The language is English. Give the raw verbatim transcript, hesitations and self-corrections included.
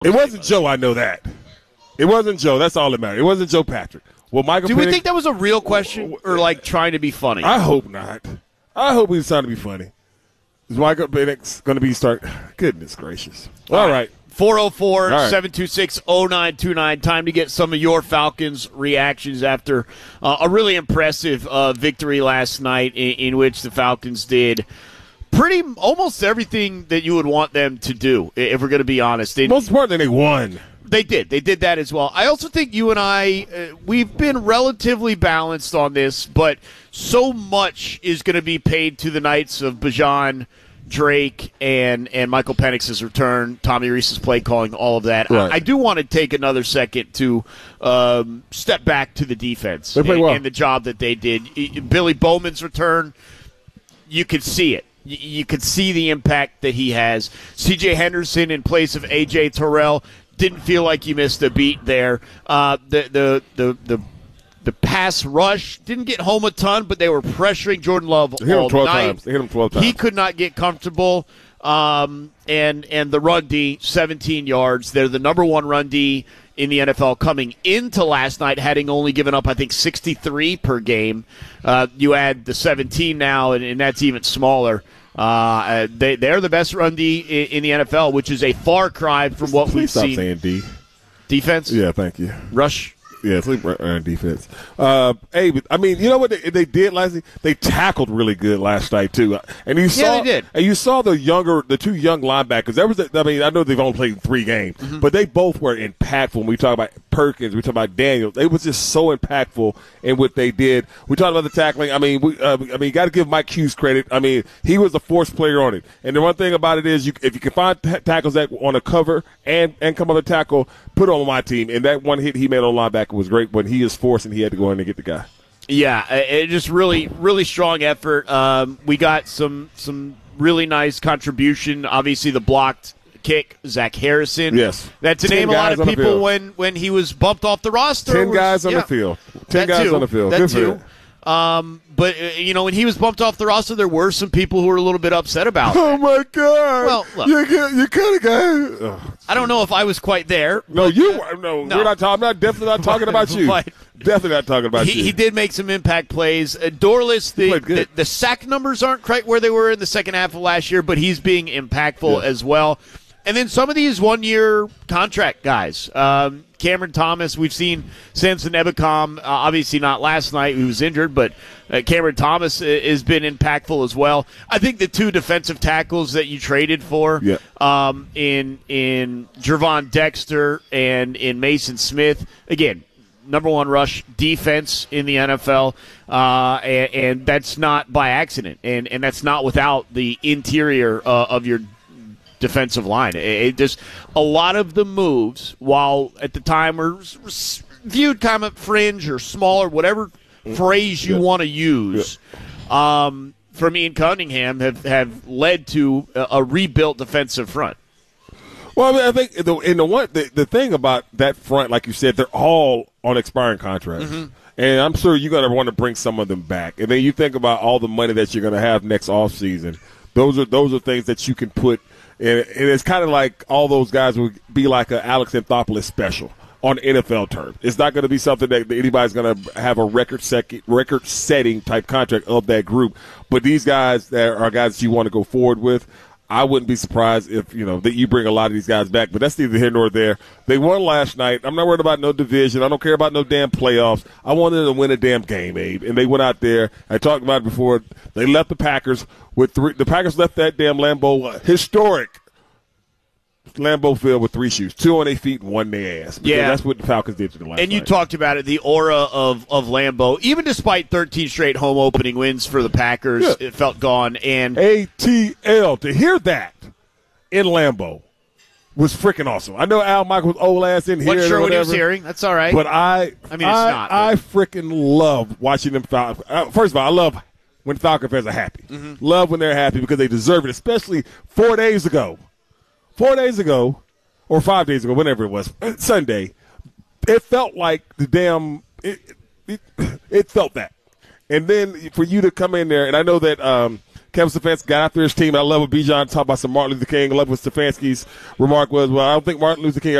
It wasn't Joe, I know that. It wasn't Joe. That's all that matters. It wasn't Joe Patrick. Well, Michael Do Penix, we think that was a real question or, like, trying to be funny? I hope not. I hope he's trying to be funny. Is Michael Penix going to be start? Goodness gracious. All, all right. four oh four, seven two six, oh nine two nine. Time to get some of your Falcons' reactions after uh, a really impressive uh, victory last night in, in which the Falcons did pretty almost everything that you would want them to do, if we're going to be honest. They, Most importantly, they won. They did. They did that as well. I also think you and I, uh, we've been relatively balanced on this, but so much is going to be paid to the Knights of Bijan, Drake, and, and Michael Penix's return, Tommy Reese's play calling, all of that. Right. I, I do want to take another second to um, step back to the defense they and, well. and the job that they did. Billy Bowman's return, you could see it. You, you could see the impact that he has. C J Henderson in place of A J Terrell. Didn't feel like you missed a beat there. Uh, the, the the the the pass rush didn't get home a ton, but they were pressuring Jordan Love They hit all him twelve night. times. They hit him twelve times. He could not get comfortable. Um, and and the run D, seventeen yards. They're the number one run D in the N F L coming into last night, having only given up, I think, sixty-three per game. Uh, you add the seventeen now, and, and that's even smaller. Uh, they, they're the best run D in, in the N F L, which is a far cry from what Please we've stop seen. saying D. Defense? Yeah, thank you. Rush? Yeah, sleep on defense. Uh, hey, but, I mean, you know what they, they did last night? They tackled really good last night too, and you saw. Yeah, they did. And you saw the younger, the two young linebackers. There was, a, I mean, I know they've only played three games, Mm-hmm. but they both were impactful. When we talk about Perkins, we talk about Daniel. They was just so impactful in what they did. We talked about the tackling. I mean, we, uh, I mean, you got to give Mike Hughes credit. I mean, he was the force player on it. And the one thing about it is, you, if you can find t- tackles that on a cover and and come up a tackle, put it on my team. And that one hit he made on linebacker was great, but he is forced and he had to go in and get the guy. Yeah, it just really, really strong effort. Um, we got some some really nice contribution. Obviously, the blocked kick, Zach Harrison. Yes. That's a Ten name a lot guys of on the people field. when, when he was bumped off the roster. Ten was- guys on yeah. the field. Ten That guys too. on the field. That Good for too. you. Um, but, uh, you know, when he was bumped off the roster, there were some people who were a little bit upset about it. Oh, my God. Well, look. You, you, you kind of got Ugh. I don't know if I was quite there. No, but, you uh, no, no. we're not talking. I'm not definitely not talking about you. But- definitely not talking about He, you. he did make some impact plays. Uh, Dorless, the, played good. the the sack numbers aren't quite where they were in the second half of last year, but he's being impactful Yeah. as well. And then some of these one-year contract guys. Um, Cameron Thomas, we've seen Samson Ebicom, uh, obviously not last night, he was injured, but uh, Cameron Thomas uh, has been impactful as well. I think the two defensive tackles that you traded for Yeah. um, in in Jervon Dexter and in Mason Smith, again, number one rush defense in the N F L, uh, and, and that's not by accident, and, and that's not without the interior uh, of your defensive line. It, it just a lot of the moves, while at the time were s- viewed kind of fringe or small or whatever phrase you Yeah. want to use, um, from Ian Cunningham have, have led to a, a rebuilt defensive front. Well, I mean, I think the, in the one the, the thing about that front, like you said, they're all on expiring contracts, Mm-hmm. and I'm sure you're going to want to bring some of them back. And then you think about all the money that you're going to have next offseason. Those are those are things that you can put. And it's kind of like all those guys would be like a Alex Anthopoulos special on N F L terms. It's not going to be something that anybody's going to have a record sec- record setting type contract of that group. But these guys that are guys that you want to go forward with, I wouldn't be surprised if, you know, that you bring a lot of these guys back. But that's neither here nor there. They won last night. I'm not worried about no division. I don't care about no damn playoffs. I wanted them to win a damn game, Abe. And they went out there. I talked about it before. They left the Packers with three. The Packers left that damn Lambeau uh, historic Lambeau Field with three shoes, two on their feet and one in their ass. Because Yeah. that's what the Falcons did to the last And you night. talked about it, the aura of, of Lambeau, even despite thirteen straight home opening wins for the Packers, Yeah. it felt gone. And A T L. To hear that in Lambeau was freaking awesome. I know Al Michaels' old ass in here. wasn't sure or what he was whatever, hearing. That's all right. But I, I mean, it's I, not, I but- freaking love watching them Falcons. Uh, first of all, I love when Falcon fans are happy. Mm-hmm. Love when they're happy because they deserve it, especially four days ago. Four days ago, or five days ago, whenever it was, Sunday, it felt like the damn it, it, it felt that. And then for you to come in there, and I know that um, Kevin Stefanski got after his team. I love what Bijan talked about some Martin Luther King. I love what Stefanski's remark was. Well, I don't think Martin Luther King